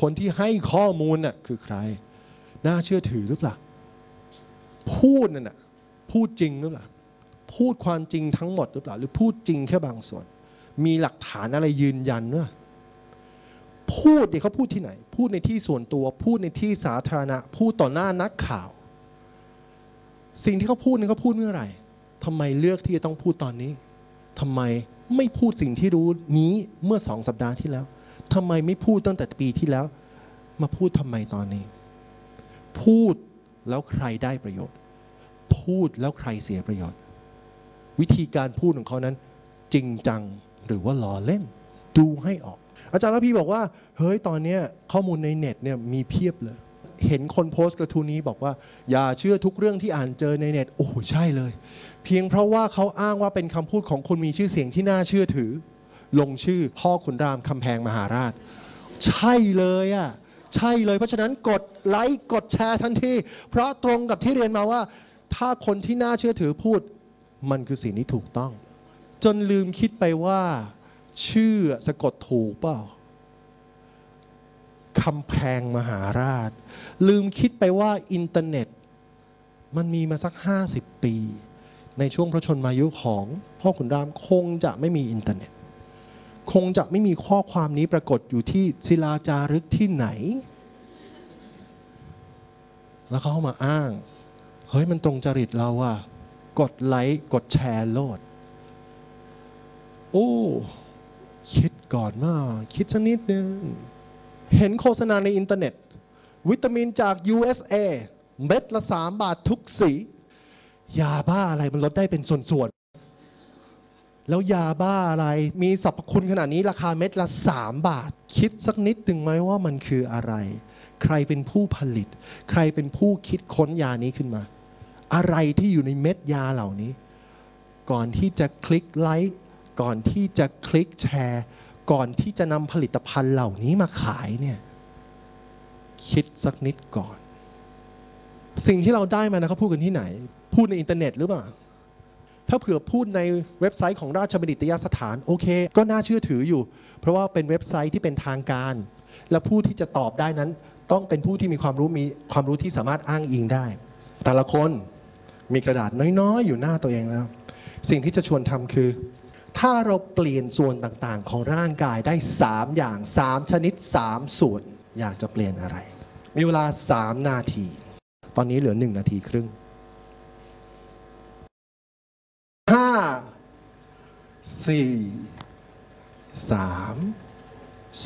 คนที่ให้ข้อมูลน่ะคือใครน่าเชื่อถือหรือเปล่าพูดนั่นน่ะพูดจริงหรือเปล่าพูดความจริงทั้งหมดหรือเปล่าหรือพูดจริงแค่บางส่วนมีหลักฐานอะไรยืนยันว่าพูดเขาพูดที่ไหนพูดในที่ส่วนตัวพูดในที่สาธารณะพูดต่อหน้านักข่าวสิ่งที่เขาพูดนี่เขาพูดเมื่อไหร่ทำไมเลือกที่จะต้องพูดตอนนี้ทำไมไม่พูดสิ่งที่รู้นี้เมื่อ2 สัปดาห์ที่แล้วทำไมไม่พูดตั้งแต่ปีที่แล้วมาพูดทำไมตอนนี้พูดแล้วใครได้ประโยชน์พูดแล้วใครเสียประโยชน์วิธีการพูดของเขานั้นจริงจังหรือว่าล้อเล่นดูให้ออกอาจารย์ระพีบอกว่าเฮ้ยตอนนี้ข้อมูลในเน็ตเนี่ยมีเพียบเลยเห็นคนโพสต์กระทู้นี้บอกว่าอย่าเชื่อทุกเรื่องที่อ่านเจอในเน็ตโอ้ใช่เลยเพียงเพราะว่าเขาอ้างว่าเป็นคำพูดของคนมีชื่อเสียงที่น่าเชื่อถือลงชื่อพ่อขุนรามคำแพงมหาราชใช่เลยอ่ะใช่เลยเพราะฉะนั้นกดไลค์กดแชร์ทันทีเพราะตรงกับที่เรียนมาว่าถ้าคนที่น่าเชื่อถือพูดมันคือสิ่งที่ถูกต้องจนลืมคิดไปว่าชื่อสะกดถูกเปล่าคำแพงมหาราชลืมคิดไปว่าอินเทอร์เน็ตมันมีมาสัก50 ปีในช่วงพระชนมายุของพ่อขุนรามคงจะไม่มีอินเทอร์เน็ตคงจะไม่มีข้อความนี้ปรากฏอยู่ที่ศิลาจารึกที่ไหนแล้วเขามาอ้างเฮ้ยมันตรงจริตเราอะกดไลค์กดแชร์โลดโอ้คิดก่อนมาคิดสักนิดนึงเห็นโฆษณาในอินเทอร์เน็ตวิตามินจาก USA เม็ดละ3 บาททุกสียาบ้าอะไรมันลดได้เป็นส่วนๆแล้วยาบ้าอะไรมีสรรพคุณขนาดนี้ราคาเม็ดละ3 บาทคิดสักนิดนึงไหมว่ามันคืออะไรใครเป็นผู้ผลิตใครเป็นผู้คิดค้นยานี้ขึ้นมาอะไรที่อยู่ในเม็ดยาเหล่านี้ก่อนที่จะคลิกไลค์ก่อนที่จะคลิกแชร์ก่อนที่จะนำผลิตภัณฑ์เหล่านี้มาขายเนี่ยคิดสักนิดก่อนสิ่งที่เราได้มานะเขาพูดกันที่ไหนพูดในอินเทอร์เน็ตหรือเปล่าถ้าเผื่อพูดในเว็บไซต์ของราชบัณฑิตยสถานโอเคก็น่าเชื่อถืออยู่เพราะว่าเป็นเว็บไซต์ที่เป็นทางการและผู้ที่จะตอบได้นั้นต้องเป็นผู้ที่มีความรู้ที่สามารถอ้างอิงได้แต่ละคนมีกระดาษน้อยๆอยู่หน้าตัวเองแล้วสิ่งที่จะชวนทำคือถ้าเราเปลี่ยนส่วนต่างๆของร่างกายได้3 อย่าง3 ชนิด3 ส่วนอยากจะเปลี่ยนอะไรมีเวลา3 นาทีตอนนี้เหลือ1 นาทีครึ่ง5 4 3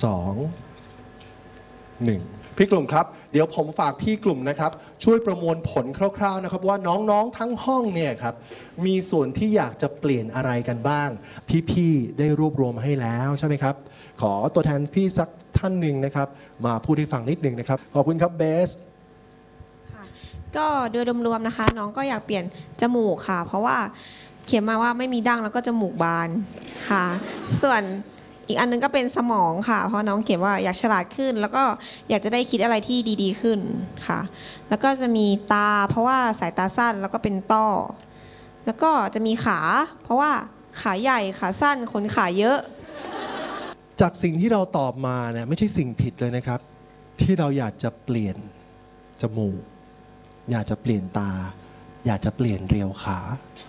2 1พี่กลุ่มครับเดี๋ยวผมฝากพี่กลุ่มนะครับช่วยประมวลผลคร่าวๆนะครับว่าน้องๆทั้งห้องเนี่ยครับมีส่วนที่อยากจะเปลี่ยนอะไรกันบ้างพี่ๆได้รวบรวมให้แล้วใช่ไหมครับขอตัวแทนพี่สักท่านหนึ่งนะครับมาพูดให้ฟังนิดนึงนะครับขอบคุณครับเบสก็โดยรวมๆนะคะน้องก็อยากเปลี่ยนจมูกค่ะเพราะว่าเขียนมาว่าไม่มีดั้งแล้วก็จมูกบานค่ะส่วนอีกอันนึงก็เป็นสมองค่ะเพราะน้องเขียนว่าอยากฉลาดขึ้นแล้วก็อยากจะได้คิดอะไรที่ดีๆขึ้นค่ะแล้วก็จะมีตาเพราะว่าสายตาสั้นแล้วก็เป็นต้อแล้วก็จะมีขาเพราะว่าขาใหญ่ขาสั้นขนขาเยอะจากสิ่งที่เราตอบมาเนี่ยไม่ใช่สิ่งผิดเลยนะครับที่เราอยากจะเปลี่ยนจมูกอยากจะเปลี่ยนตาอยากจะเปลี่ยนเรียวขา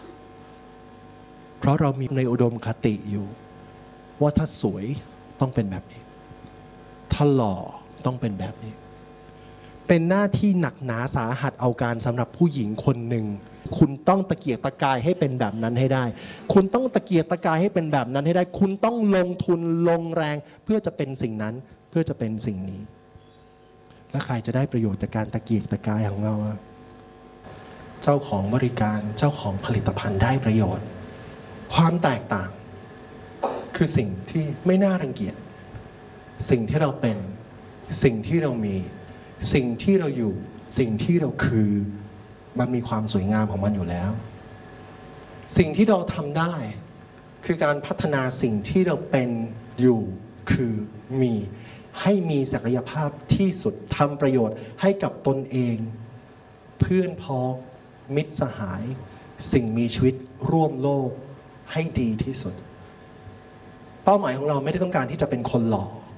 เพราะเรามีในอุดมคติอยู่ว่าถ้าสวยต้องเป็นแบบนี้ถ้าหล่อต้องเป็นแบบนี้เป็นหน้าที่หนักหนาสาหัสเอาการสำหรับผู้หญิงคนหนึ่งคุณต้องตะเกียกตะกายให้เป็นแบบนั้นให้ได้คุณต้องตะเกียกตะกายให้เป็นแบบนั้นให้ได้คุณต้องลงทุนลงแรงเพื่อจะเป็นสิ่งนั้นเพื่อจะเป็นสิ่งนี้และใครจะได้ประโยชน์จากการตะเกียกตะกายของเราเจ้าของบริการเจ้าของผลิตภัณฑ์ได้ประโยชน์ความแตกต่างคือสิ่งที่ไม่น่ารังเกียจสิ่งที่เราเป็นสิ่งที่เรามีสิ่งที่เราอยู่สิ่งที่เราคือมันมีความสวยงามของมันอยู่แล้วสิ่งที่เราทำได้คือการพัฒนาสิ่งที่เราเป็นอยู่คือมีให้มีศักยภาพที่สุดทำประโยชน์ให้กับตนเองเพื่อนพ้องมิตรสหายสิ่งมีชีวิตร่วมโลกให้ดีที่สุดเป้าหมายของเราไม่ได้ต้องการที่จะเป็นคนหล่อ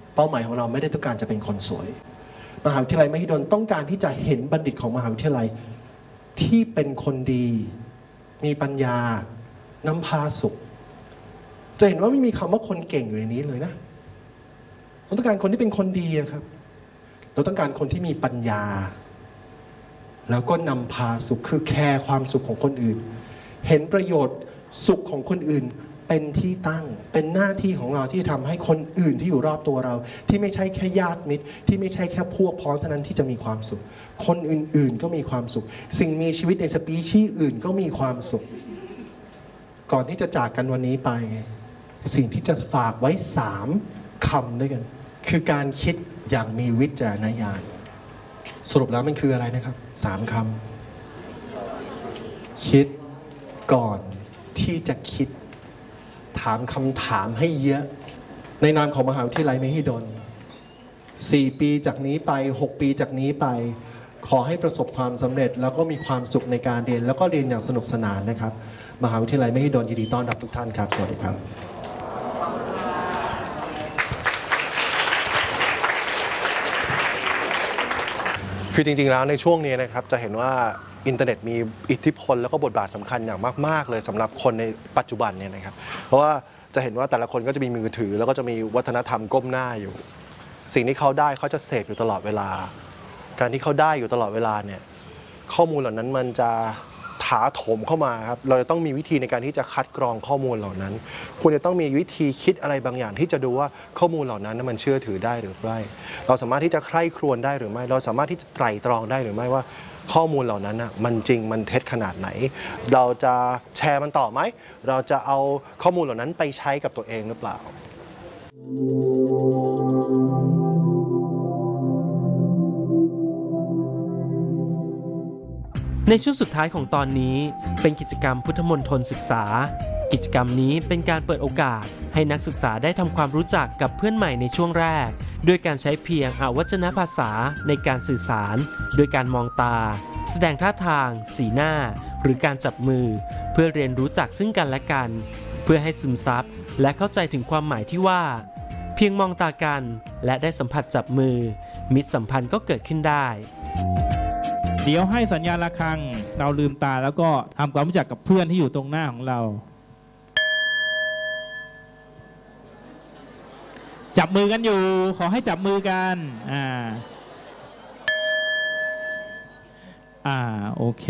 เป้าหมายของเราไม่ได้ต้องการจะเป็นคนสวยมหาวิทยาลัยมหิดลต้องการที่จะเห็นบัณฑิตของมหาวิทยาลัยที่เป็นคนดีมีปัญญานำพาสุขจะเห็นว่าไม่มีคำว่าคนเก่งอยู่ในนี้เลยนะเราต้องการคนที่เป็นคนดีครับเราต้องการคนที่มีปัญญาแล้วก็นำพาสุขคือแคร์ความสุขของคนอื่นเห็นประโยชน์สุขของคนอื่นเป็นที่ตั้งเป็นหน้าที่ของเราที่ทำให้คนอื่นที่อยู่รอบตัวเราที่ไม่ใช่แค่ญาติมิตรที่ไม่ใช่แค่พวกพ้องเท่านั้นที่จะมีความสุขคนอื่นๆก็มีความสุขสิ่งมีชีวิตในสปีชีส์อื่นก็มีความสุขก่อนที่จะจากกันวันนี้ไปสิ่งที่จะฝากไว้3คำด้วยกันคือการคิดอย่างมีวิจารณญาณสรุปแล้วมันคืออะไรนะครับ3 คำคิดก่อนที่จะคิดถามคำถามให้เยอะในนามของมหาวิทยาลัยมหิดล4 ปีจากนี้ไป6 ปีจากนี้ไปขอให้ประสบความสำเร็จแล้วก็มีความสุขในการเรียนแล้วก็เรียนอย่างสนุกสนานนะครับมหาวิทยาลัยมหิดลยินดีต้อนรับทุกท่านครับสวัสดีครับคือจริงๆแล้วในช่วงนี้นะครับจะเห็นว่าอินเทอร์เน็ตมีอิทธิพลแล้วก็บทบาทสำคัญอย่างมากๆเลยสำหรับคนในปัจจุบันเนี่ยนะครับเพราะว่าจะเห็นว่าแต่ละคนก็จะมีมือถือแล้วก็จะมีวัฒนธรรมก้มหน้าอยู่สิ่งที่เขาได้เขาจะเสพอยู่ตลอดเวลาการที่เขาได้อยู่ตลอดเวลาเนี่ยข้อมูลเหล่านั้นมันจะถาโถมเข้ามาครับเราจะต้องมีวิธีในการที่จะคัดกรองข้อมูลเหล่านั้นคุณจะต้องมีวิธีคิดอะไรบางอย่างที่จะดูว่าข้อมูลเหล่านั้นมันเชื่อถือได้หรือไม่เราสามารถที่จะใคร่ครวญได้หรือไม่เราสามารถที่จะไตร่ตรองได้หรือไม่ว่าข้อมูลเหล่านั้นมันจริงมันเท็จขนาดไหนเราจะแชร์มันต่อไหมเราจะเอาข้อมูลเหล่านั้นไปใช้กับตัวเองหรือเปล่าในช่วงสุดท้ายของตอนนี้เป็นกิจกรรมพุทธมณฑลศึกษากิจกรรมนี้เป็นการเปิดโอกาสให้นักศึกษาได้ทำความรู้จักกับเพื่อนใหม่ในช่วงแรกด้วยการใช้เพียงอวัจนภาษาในการสื่อสารโดยการมองตาแสดงท่าทางสีหน้าหรือการจับมือเพื่อเรียนรู้จักซึ่งกันและกันเพื่อให้ซึมซับและเข้าใจถึงความหมายที่ว่าเพียงมองตากันและได้สัมผัสจับมือมิตรสัมพันธ์ก็เกิดขึ้นได้เดี๋ยวให้สัญญาณระฆังเราลืมตาแล้วก็ทำความรู้จักกับเพื่อนที่อยู่ตรงหน้าของเราจับมือกันอยู่ขอให้จับมือกันโอเค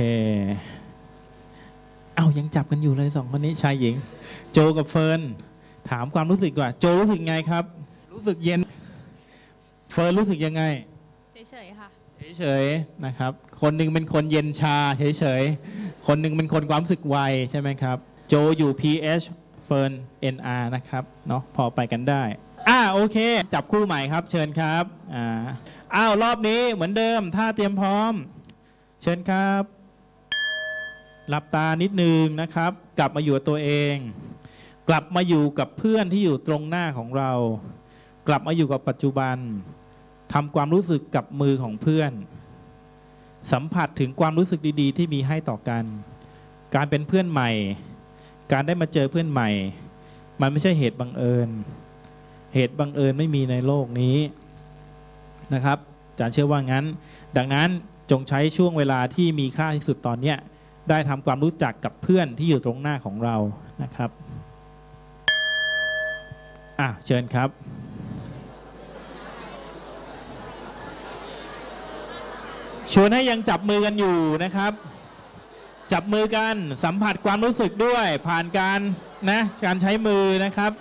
ยังจับกันอยู่เลย2 คนนี้ชายหญิงโจกับเฟิร์นถามความรู้สึกก่อนโจรู้สึกไงครับรู้สึกเย็นเฟิร์นรู้สึกยังไงเฉยๆค่ะเฉยๆนะครับคนหนึ่งเป็นคนเย็นชาเฉยๆคนหนึ่งเป็นคนความรู้สึกไวใช่ไหมครับโจอยู่ PH เฟิร์น NR นะครับเนาะพอไปกันได้โอเคจับคู่ใหม่ครับเชิญครับรอบนี้เหมือนเดิมถ้าเตรียมพร้อมเชิญครับหลับตานิดนึงนะครับกลับมาอยู่กับตัวเองกลับมาอยู่กับเพื่อนที่อยู่ตรงหน้าของเรากลับมาอยู่กับปัจจุบันทำความรู้สึกกับมือของเพื่อนสัมผัสถึงความรู้สึกดีๆที่มีให้ต่อกันการเป็นเพื่อนใหม่การได้มาเจอเพื่อนใหม่มันไม่ใช่เหตุบังเอิญไม่มีในโลกนี้นะครับอาจารย์เชื่อว่างั้นดังนั้นจงใช้ช่วงเวลาที่มีค่าที่สุดตอนนี้ได้ทำความรู้จักกับเพื่อนที่อยู่ตรงหน้าของเรานะครับเชิญครับชวนให้ยังจับมือกันอยู่นะครับจับมือกันสัมผัสความรู้สึกด้วยผ่านการใช้มือนะครับ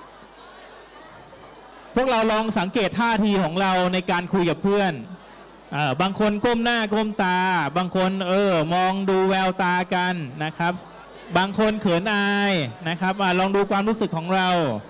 พวกเราลองสังเกตท่าทีของเราในการคุยกับเพื่อนบางคนก้มหน้าก้มตาบางคนมองดูแววตากันนะครับบางคนเขินอายนะครับลองดูความรู้สึกของเรา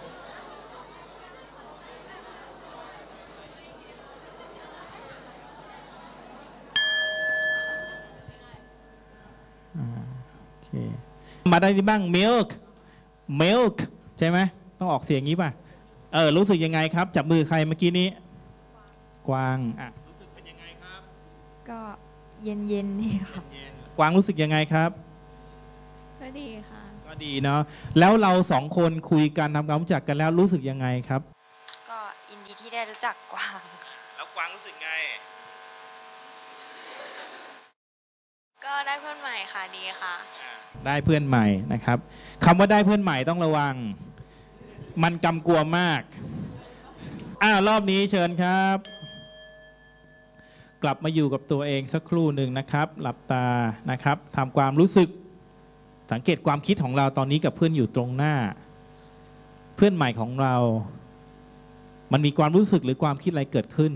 มาได้บ้าง milk ใช่ไหมต้องออกเสียงงี้ป่ะรู้สึกยังไงครับจับมือใครเมื่อกี้นี้กวางรู้สึกเป็นยังไงครับก็เย็นๆนี่ค่ะกวางรู้สึกยังไงครับก็ดีค่ะก็ดีเนาะแล้วเรา2 คนคุยกันทำความรู้จักกันแล้วรู้สึกยังไงครับก็ยินดีที่ได้จักกวางแล้วกวางรู้สึกไงก็ได้เพื่อนใหม่ค่ะดีค่ะได้เพื่อนใหม่นะครับคำว่าได้เพื่อนใหม่ต้องระวัง มันกำกวมมากรอบนี้เชิญครับ กลับมาอยู่กับตัวเองสักครู่หนึ่งนะครับ หลับตานะครับทำความรู้สึกสังเกตความคิดของเราตอนนี้กับเพื่อนอยู่ตรงหน้า เพื่อนใหม่ของเรา มันมีความรู้สึกหรือความคิดอะไรเกิดขึ้น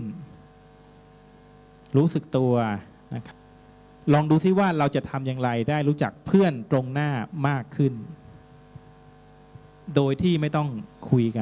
รู้สึกตัวนะครับลองดูซิว่าเราจะทำอย่างไรได้รู้จักเพื่อนตรงหน้ามากขึ้น โดยที่ไม่ต้องคุยกัน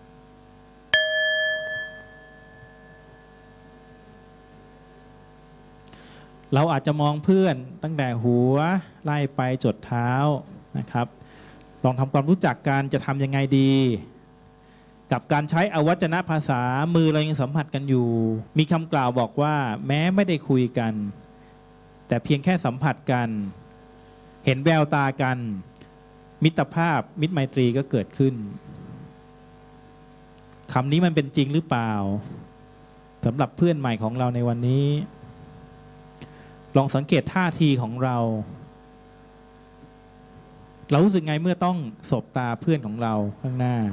เราอาจจะมองเพื่อนตั้งแต่หัวไล่ไปจดเท้านะครับลองทำความรู้จักกันจะทำยังไงดี กับการใช้อวัจนภาษามือเรายังสัมผัสกันอยู่มีคำกล่าวบอกว่าแม้ไม่ได้คุยกันแต่เพียงแค่สัมผัสกันเห็นแววตากันมิตรภาพมิตรไมตรีก็เกิดขึ้นคำนี้มันเป็นจริงหรือเปล่าสำหรับเพื่อนใหม่ของเราในวันนี้ลองสังเกตท่าทีของเรารู้สึกไงเมื่อต้องสบตาเพื่อนของเราข้างหน้า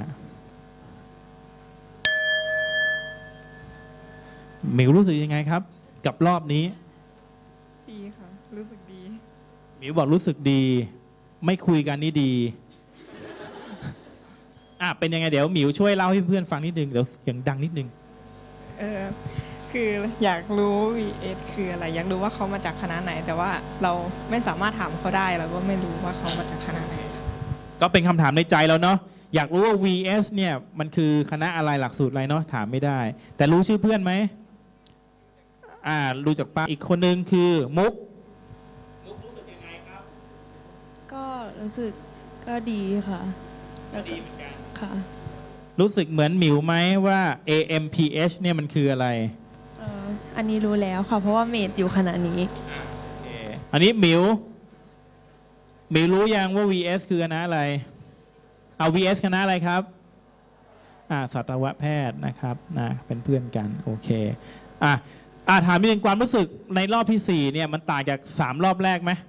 หมิวรู้สึกยังไงครับกับรอบนี้ดีค่ะ รู้สึกดีหมิวบอกรู้สึกดีไม่คุยกันนี่ดีเป็นยังไงเดี๋ยวหมิวช่วยเล่าให้เพื่อนฟังนิดนึงเดี๋ยวเสียงดังนิดนึงคืออยากรู้ VS คืออะไรอยากรู้ว่าเขามาจากคณะไหนแต่ว่าเราไม่สามารถถามเขาได้เราก็ไม่รู้ว่าเขามาจากคณะไหนก็เป็นคำถามในใจแล้วเนาะอยากรู้ว่า VS เนี่ยมันคือคณะอะไรหลักสูตรอะไรเนาะถามไม่ได้แต่รู้ชื่อเพื่อนไหมรู้จากป้าอีกคนนึงคือมุกรู้สึกยังไงครับก็รู้สึกก็ดีค่ะดีเหมือนกันค่ะรู้สึกเหมือนหมิวไหมว่า AMPH เนี่ยมันคืออะไรอันนี้รู้แล้วค่ะเพราะว่าเมดอยู่คณะนี้อันนี้หมิวรู้ยังว่า VS คือคณะอะไรเอา VS คณะอะไรครับสัตวแพทย์นะครับนะเป็นเพื่อนกันโอเคถามนิดนึงความรู้สึกในรอบที่4เนี่ยมันต่างจาก3รอบแรกไหม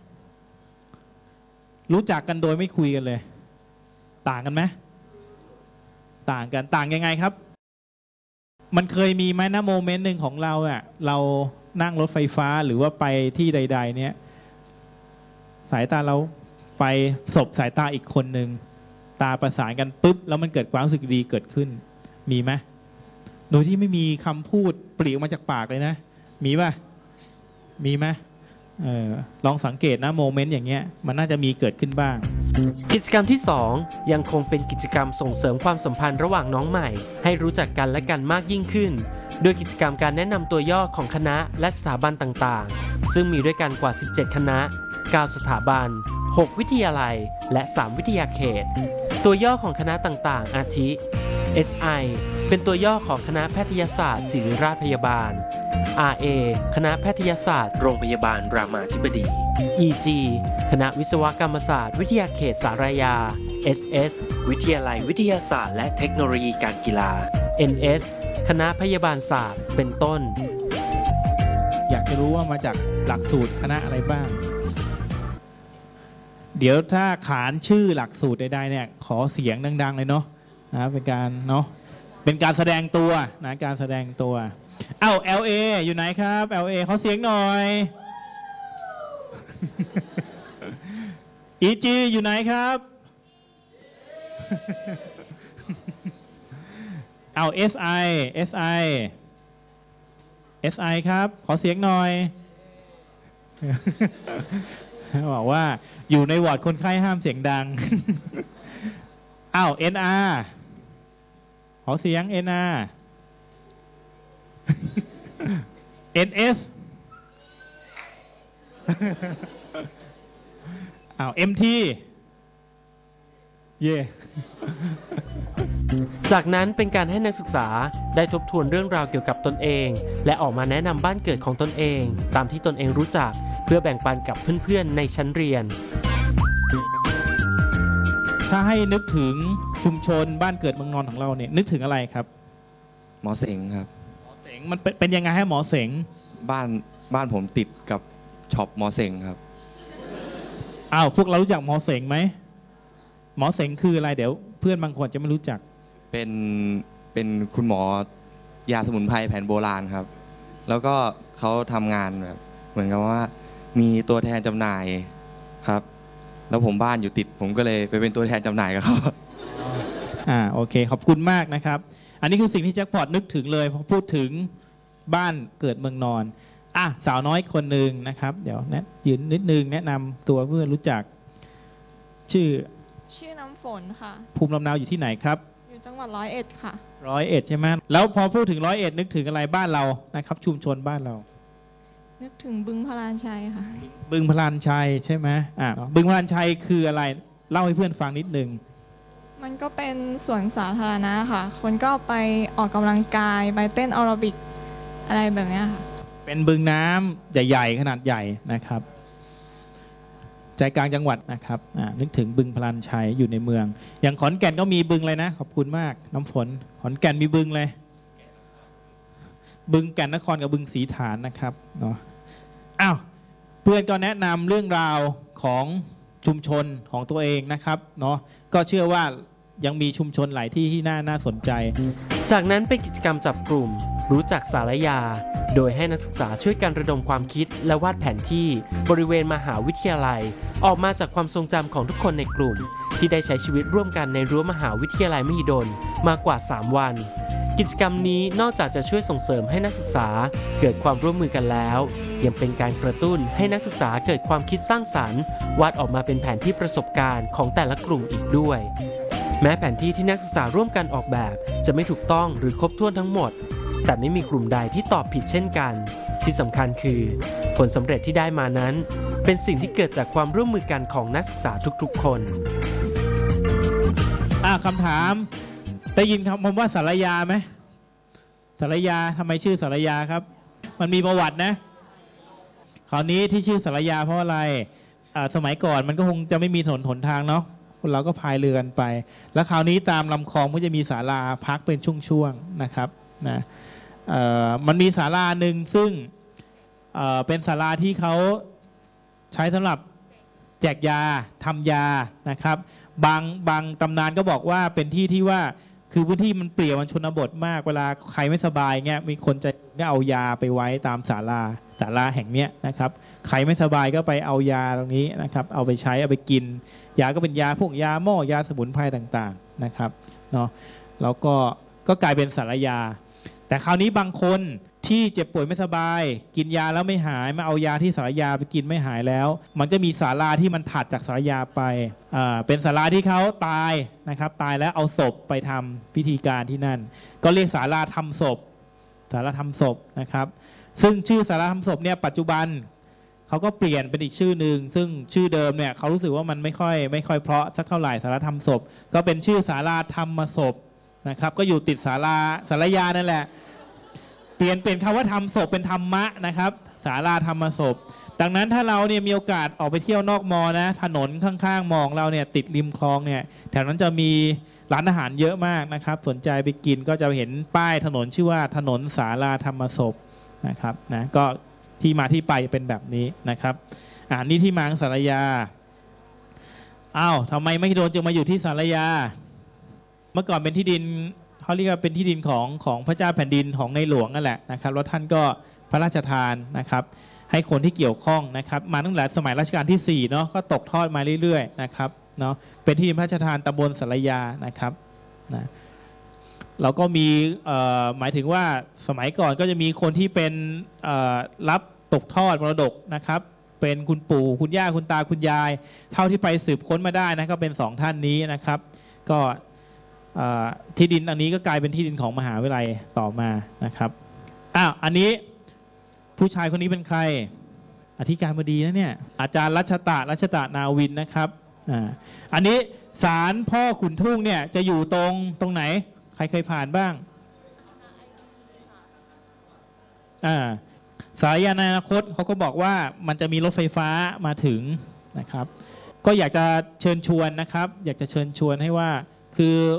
รู้จักกันโดยไม่คุยกันเลยต่างกันไหมต่างกันต่างยังไงครับมันเคยมีไหมนะโมเมนต์หนึ่งของเราเรานั่งรถไฟฟ้าหรือว่าไปที่ใดๆเนี่ยสายตาเราไปสบสายตาอีกคนหนึ่งตาประสานกันปุ๊บแล้วมันเกิดความรู้สึกดีเกิดขึ้นมีไหมโดยที่ไม่มีคำพูดปลีกออกมาจากปากเลยนะมีป่ะมีไหมลองสังเกตนะโมเมนต์อย่างเงี้ยมันน่าจะมีเกิดขึ้นบ้างกิจกรรมที่ 2 ยังคงเป็นกิจกรรมส่งเสริมความสัมพันธ์ระหว่างน้องใหม่ให้รู้จักกันและกันมากยิ่งขึ้นโดยกิจกรรมการแนะนำตัวย่อของคณะและสถาบันต่างๆซึ่งมีด้วยกันกว่า17คณะ9สถาบัน6วิทยาลัยและ3วิทยาเขตตัวย่อของคณะต่างๆอาทิ SI เป็นตัวย่อของคณะแพทยศาสตร์ศิริราชพยาบาล RA คณะแพทยศาสตร์โรงพยาบาลรามาธิบดี EG คณะวิศวกรรมศาสตร์วิทยาเขตสารยา SS วิทยาลัยวิทยาศาสตร์และเทคโนโลยีการกีฬา NS คณะพยาบาลศาสตร์เป็นต้นอยากจะรู้ว่ามาจากหลักสูตรคณะอะไรบ้างเดี๋ยวถ้าขานชื่อหลักสูตรใดๆเนี่ยขอเสียงดังๆเลยเนาะเป็นการแสดงตัวนะการแสดงตัวLA อยู่ไหนครับ LA ขอเสียงหน่อย EG อยู่ไหนครับSI ครับขอเสียงหน่อยบอกว่าอยู่ในวอร์ดคนไข้ห้ามเสียงดังNR ขอเสียง NR NS MT เย่จากนั้นเป็นการให้นักศึกษาได้ทบทวนเรื่องราวเกี่ยวกับตนเองและออกมาแนะนำบ้านเกิดของตนเองตามที่ตนเองรู้จักเพื่อแบ่งปันกับเพื่อนๆในชั้นเรียนถ้าให้นึกถึงชุมชนบ้านเกิดเมืองนอนของเราเนี่ยนึกถึงอะไรครับหมอเสงครับหมอเสงมันเป็นยังไงให้หมอเสงบ้านผมติดกับช็อปหมอเสงครับอ้าวพวกเรารู้จักหมอเสงไหมหมอเสงคืออะไรเดี๋ยวเพื่อนบางคนจะไม่รู้จักเป็นคุณหมอยาสมุนไพรแผนโบราณครับแล้วก็เขาทำงานแบบเหมือนกับว่ามีตัวแทนจำหน่ายครับแล้วผมบ้านอยู่ติดผมก็เลยไปเป็นตัวแทนจำหน่ายกับเขาโอเคขอบคุณมากนะครับอันนี้คือสิ่งที่แจ็คพอตนึกถึงเลยพอพูดถึงบ้านเกิดเมืองนอนสาวน้อยคนหนึ่งนะครับเดี๋ยวยืนนิดนึงแนะนำตัวเพื่อรู้จักชื่อน้ำฝนค่ะภูมิลำเนาอยู่ที่ไหนครับอยู่จังหวัด101ค่ะ 101ใช่ไหมแล้วพอพูดถึง101นึกถึงอะไรบ้านเรานะครับชุมชนบ้านเรานึกถึงบึงพลานชัยค่ะบึงพลานชัยใช่ไหมบึงพลานชัยคืออะไรเล่าให้เพื่อนฟังนิดนึงมันก็เป็นสวนสาธารณะค่ะคนก็ไปออกกำลังกายไปเต้นแอโรบิกอะไรแบบนี้ค่ะเป็นบึงน้ำใหญ่ๆขนาดใหญ่นะครับใจกลางจังหวัดนะครับนึกถึงบึงพลานชัยอยู่ในเมืองอย่างขอนแก่นก็มีบึงเลยนะขอบคุณมากน้ำฝนขอนแก่นมีบึงเลยบึงแก่นนครกับบึงศรีฐานนะครับเนาะเพื่อนก็แนะนำเรื่องราวของชุมชนของตัวเองนะครับเนาะก็เชื่อว่ายังมีชุมชนหลายที่ที่น่าสนใจจากนั้นเป็นกิจกรรมจับกลุ่มรู้จักสารยาโดยให้นักศึกษาช่วยกันระดมความคิดและวาดแผนที่บริเวณมหาวิทยาลัยออกมาจากความทรงจำของทุกคนในกลุ่มที่ได้ใช้ชีวิตร่วมกันในรั้วมหาวิทยาลัยมหิดลมากว่า3วันกิจกรรมนี้นอกจากจะช่วยส่งเสริมให้นักศึกษาเกิดความร่วมมือกันแล้วยังเป็นการกระตุ้นให้นักศึกษาเกิดความคิดสร้างสรรค์วาดออกมาเป็นแผนที่ประสบการณ์ของแต่ละกลุ่มอีกด้วยแม้แผนที่ที่นักศึกษาร่วมกันออกแบบจะไม่ถูกต้องหรือครบถ้วนทั้งหมดแต่ไม่มีกลุ่มใดที่ตอบผิดเช่นกันที่สำคัญคือผลสำเร็จที่ได้มานั้นเป็นสิ่งที่เกิดจากความร่วมมือกันของนักศึกษาทุกๆคนคำถามได้ยินคำว่าสารยาไหมสารยาทำไมชื่อสารยาครับมันมีประวัตินะคราวนี้ที่ชื่อสารยาเพราะอะไรสมัยก่อนมันก็คงจะไม่มีถนนหนทางเนาะเราก็พายเรือกันไปแล้วคราวนี้ตามลำคลองก็จะมีศาลาพักเป็นช่วงๆนะครับนะมันมีศาลาหนึ่งซึ่งเป็นศาลาที่เขาใช้สำหรับแจกยาทำยานะครับบางตำนานก็บอกว่าเป็นที่ที่ว่าคือพื้นที่มันเปลี่ยวมันชนบทมากเวลาใครไม่สบายเงี้ยมีคนจะเอายาไปไว้ตามศาลาแห่งเนี้ยนะครับใครไม่สบายก็ไปเอายาตรงนี้นะครับเอาไปใช้เอาไปกินยาก็เป็นยาพวกยาหม้อยาสมุนไพรต่างๆนะครับเนาะแล้วก็กลายเป็นสารยาแต่คราวนี้บางคนที่เจ็บป่วยไม่สบายกินยาแล้วไม่หายมาเอายาที่สารยาไปกินไม่หายแล้วมันก็มีศาลาที่มันถัดจากสารยาไปเป็นศาลาที่เขาตายนะครับตายแล้วเอาศพไปทำพิธีการที่นั่นก็เรียกศาลาทำศพนะครับซึ่งชื่อศาลาทำศพเนี่ยปัจจุบันเขาก็เปลี่ยนเป็นอีกชื่อหนึ่งซึ่งชื่อเดิมเนี่ยเขารู้สึกว่ามันไม่ค่อยเพราะสักเท่าไหร่ศาลาทำศพก็เป็นชื่อศาลาธรรมศพนะครับก็อยู่ติดสารยานั่นแหละเปลี่ยนคำว่าทำศพเป็นธรรมะนะครับศาลาธรรมศพดังนั้นถ้าเราเนี่ยมีโอกาสออกไปเที่ยวนอกมอนะถนนข้างๆมองเราเนี่ยติดริมคลองเนี่ยแถวนั้นจะมีร้านอาหารเยอะมากนะครับสนใจไปกินก็จะเห็นป้ายถนนชื่อว่าถนนศาลาธรรมศพนะครับนะก็ที่มาที่ไปเป็นแบบนี้นะครับนี่ที่มาของสารยาทำไมมหิดลจึงมาอยู่ที่สารยาเมื่อก่อนเป็นที่ดินเขาเรียกว่าเป็นที่ดินของพระเจ้าแผ่นดินของในหลวงนั่นแหละนะครับแล้วท่านก็พระราชทานนะครับให้คนที่เกี่ยวข้องนะครับมาตั้งแต่สมัยรัชกาลที่4เนาะก็ตกทอดมาเรื่อยๆนะครับเนาะเป็นที่ดินพระราชทานตำบลสารยานะครับนะเราก็มีหมายถึงว่าสมัยก่อนก็จะมีคนที่เป็นรับตกทอดมรดกนะครับเป็นคุณปู่คุณย่าคุณตาคุณยายเท่าที่ไปสืบค้นมาได้นะก็เป็น2ท่านนี้นะครับก็ที่ดินอันนี้ก็กลายเป็นที่ดินของมหาวิทยาลัยต่อมานะครับอันนี้ผู้ชายคนนี้เป็นใครอธิการบดีนะเนี่ยอาจารย์รัชตะนาวินนะครับอันนี้ศาลพ่อขุนทุ่งเนี่ยจะอยู่ตรงไหนใครเคยผ่านบ้างสายอนาคตเขาก็บอกว่ามันจะมีรถไฟฟ้ามาถึงนะครับก็อยากจะเชิญชวนนะครับอยากจะเชิญชวนให้ว่าคือ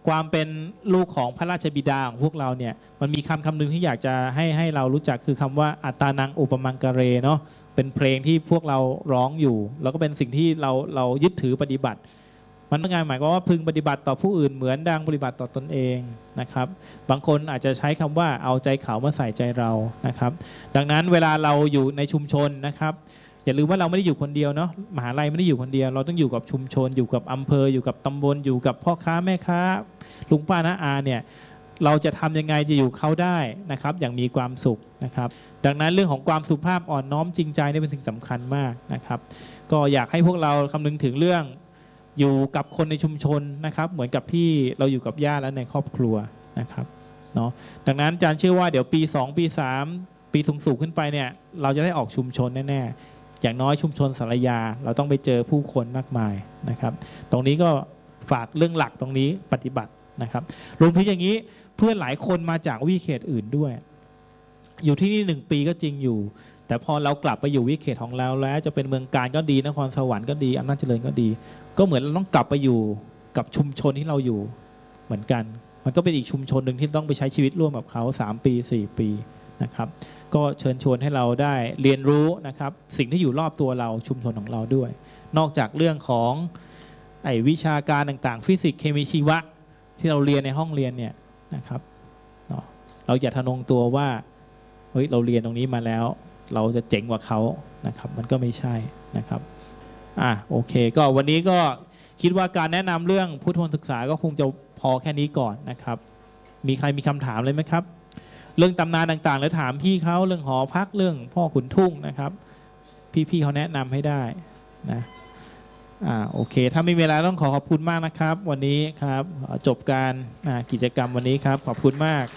ความเป็นลูกของพระราชบิดาของพวกเราเนี่ยมันมีคำหนึ่งที่อยากจะให้เรารู้จักคือคำว่าอัตตานังอุปมังกเรเนาะเป็นเพลงที่พวกเราร้องอยู่แล้วก็เป็นสิ่งที่เรายึดถือปฏิบัติมันต้องการหมายความว่าพึงปฏิบัติต่อผู้อื่นเหมือนดังปฏิบัติต่อตนเองนะครับบางคนอาจจะใช้คำว่าเอาใจเขามาใส่ใจเรานะครับดังนั้นเวลาเราอยู่ในชุมชนนะครับอย่าลืมว่าเราไม่ได้อยู่คนเดียวเนาะมหาลัยไม่ได้อยู่คนเดียวเราต้องอยู่กับชุมชนอยู่กับอำเภออยู่กับตำบลอยู่กับพ่อค้าแม่ค้าลุงป้าน้าอาเนี่ยเราจะทำยังไงจะอยู่เขาได้นะครับอย่างมีความสุขนะครับดังนั้นเรื่องของความสุภาพอ่อนน้อมจริงใจนี่เป็นสิ่งสำคัญมากนะครับก็อยากให้พวกเราคำนึงถึงเรื่องอยู่กับคนในชุมชนนะครับเหมือนกับที่เราอยู่กับญาติและในครอบครัวนะครับเนาะดังนั้นอาจารย์เชื่อว่าเดี๋ยวปี2ปี3ปีสูงขึ้นไปเนี่ยเราจะได้ออกชุมชนแน่ๆอย่างน้อยชุมชนสารยาเราต้องไปเจอผู้คนมากมายนะครับตรงนี้ก็ฝากเรื่องหลักตรงนี้ปฏิบัตินะครับรวมถึงอย่างนี้เพื่อนหลายคนมาจากวิเขตอื่นด้วยอยู่ที่นี่1 ปีก็จริงอยู่แต่พอเรากลับไปอยู่วิเขตของเราแล้วจะเป็นเมืองการก็ดีนครสวรรค์ก็ดีอำนาจเจริญก็ดีก็เหมือนเราต้องกลับไปอยู่กับชุมชนที่เราอยู่เหมือนกันมันก็เป็นอีกชุมชนหนึ่งที่ต้องไปใช้ชีวิตร่วมกับเขา3 ปี4 ปีนะครับก็เชิญชวนให้เราได้เรียนรู้นะครับสิ่งที่อยู่รอบตัวเราชุมชนของเราด้วยนอกจากเรื่องของวิชาการต่างๆฟิสิกส์เคมีชีวะที่เราเรียนในห้องเรียนเนี่ยนะครับเราอย่าทะนงตัวว่าเฮ้ยเราเรียนตรงนี้มาแล้วเราจะเจ๋งกว่าเขานะครับมันก็ไม่ใช่นะครับโอเคก็วันนี้ก็คิดว่าการแนะนำเรื่องพุทธมนต์ศึกษาก็คงจะพอแค่นี้ก่อนนะครับมีใครมีคำถามเลยไหมครับเรื่องตำนานต่างๆแล้วถามพี่เขาเรื่องหอพักเรื่องพ่อขุนทุ่งนะครับพี่ๆเขาแนะนำให้ได้นะโอเคถ้าไม่มีเวลาต้องขอบคุณมากนะครับวันนี้ครับจบการกิจกรรมวันนี้ครับขอบคุณมาก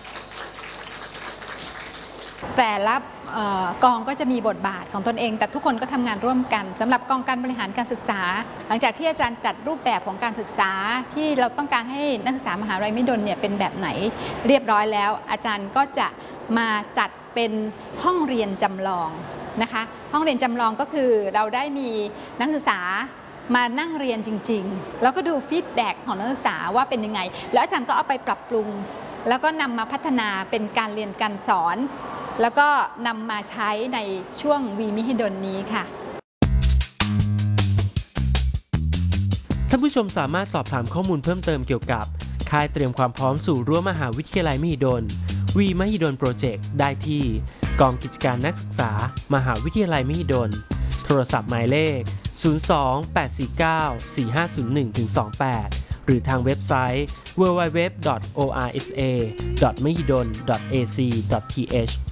แต่ละกองก็จะมีบทบาทของตนเองแต่ทุกคนก็ทำงานร่วมกันสำหรับกองการบริหารการศึกษาหลังจากที่อาจารย์จัดรูปแบบของการศึกษาที่เราต้องการให้นักศึกษามหาวิทยาลัยมหิดลเนี่ยเป็นแบบไหนเรียบร้อยแล้วอาจารย์ก็จะมาจัดเป็นห้องเรียนจำลองนะคะห้องเรียนจำลองก็คือเราได้มีนักศึกษามานั่งเรียนจริงๆแล้วก็ดูฟีดแบ็กของนักศึกษาว่าเป็นยังไงแล้วอาจารย์ก็เอาไปปรับปรุงแล้วก็นำมาพัฒนาเป็นการเรียนการสอนแล้วก็นำมาใช้ในช่วงวีมิหิดลนี้ค่ะท่านผู้ชมสามารถสอบถามข้อมูลเพิ่มเติมเกี่ยวกับค่ายเตรียมความพร้อมสู่รั้วมหาวิทยาลัยมหิดลวีมหิดลโปรเจกต์ได้ที่กองกิจการนักศึกษามหาวิทยาลัยมหิดลโทรศัพท์หมายเลข 02-849-4501-28 หรือทางเว็บไซต์ www.orsa.mahidol.ac.th